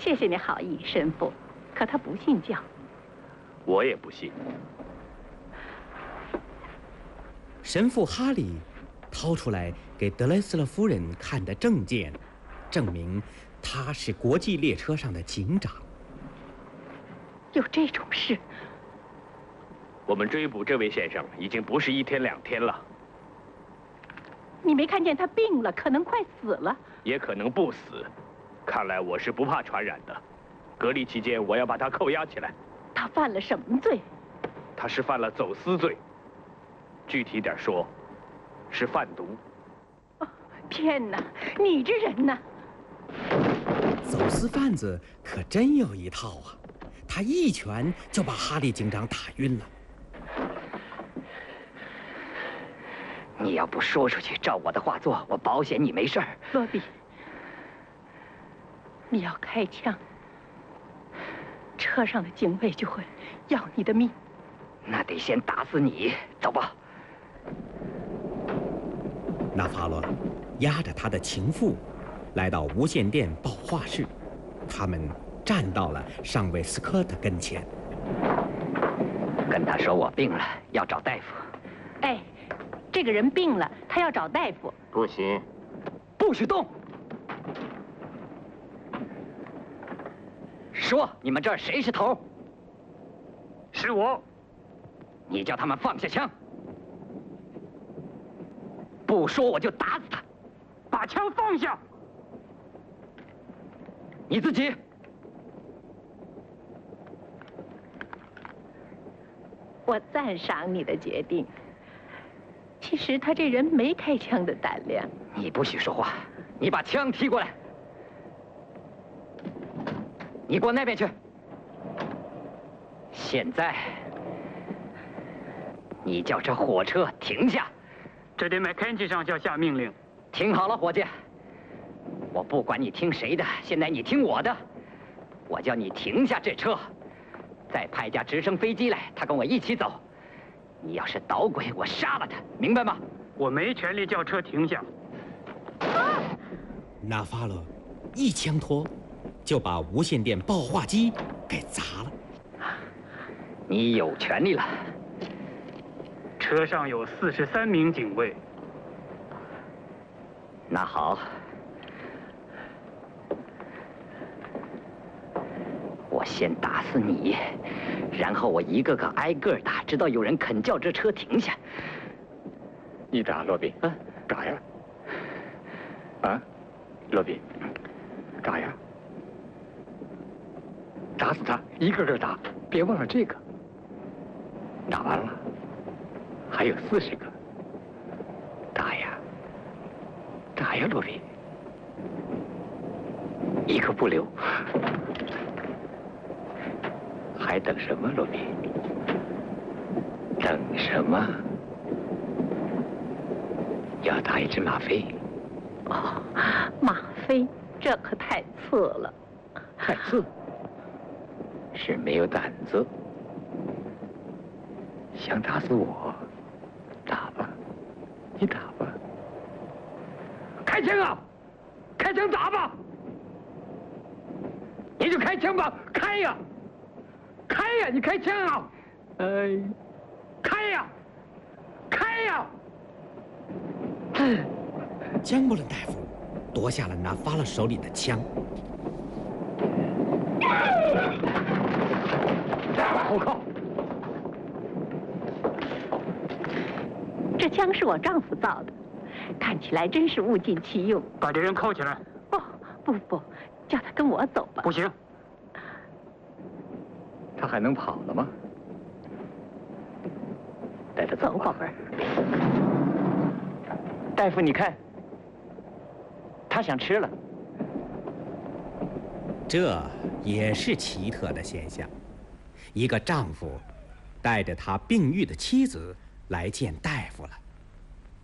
谢谢你好意，神父。可他不信教。 我也不信。 神父哈里掏出来给德雷斯勒夫人看的证件，证明他是国际列车上的警长。 有这种事？ 我们追捕这位先生已经不是1天2天了。 你没看见他病了，可能快死了， 也可能不死。看来我是不怕传染的。隔离期间，我要把他扣押起来。 他犯了什么罪？ 他是犯了走私罪，具体点说，是贩毒。 哦，天哪，你这人呢？ 走私贩子可真有一套啊！他一拳就把哈利警长打晕了。 你要不说出去，照我的话做，我保险你没事儿。 罗比，你要开枪，车上的警卫就会要你的命。 那得先打死你。走吧。 纳法罗押着他的情妇来到无线电报话室，他们站到了上尉斯科特跟前。 跟他说我病了，要找大夫。 哎，这个人病了，他要找大夫。 不行， 不许动！说，你们这儿谁是头？ 是我。 你叫他们放下枪。不说我就打死他。 把枪放下。 你自己。 我赞赏你的决定。其实他这人没开枪的胆量。 你不许说话，你把枪提过来。你过那边去。现在，你叫这火车停下。 这得麦肯齐上校下命令。 听好了，伙计，我不管你听谁的，现在你听我的。我叫你停下这车，再派架直升飞机来，他跟我一起走。你要是捣鬼，我杀了他，明白吗？ 我没权利叫车停下。 纳法罗一枪托就把无线电报话机给砸了。 你有权利了。 车上有43名警卫。 那好，我先打死你，然后我一个个挨个打，直到有人肯叫这车停下。 你打罗宾？打呀！啊，罗宾，打呀！打死他，一个个打，别忘了这个。打完了，还有40个。打呀！打呀，罗宾！一个不留。还等什么，罗宾？等什么？要打一只吗啡？ 哦，吗啡，这可太次了。 太次？是没有胆子。想打死我？打吧，你打吧。开枪啊！开枪打吧！你就开枪吧，开呀！开呀！你开枪啊！开呀！开呀！ 江布伦大夫夺下了拿发了手里的枪。 往后靠！ 这枪是我丈夫造的，看起来真是物尽其用。 把这人铐起来。 哦，不，叫他跟我走吧。 不行。 他还能跑了吗？带他走， 宝贝儿。 大夫，你看，他想吃了。 这也是奇特的现象。一个丈夫带着他病愈的妻子来见大夫了。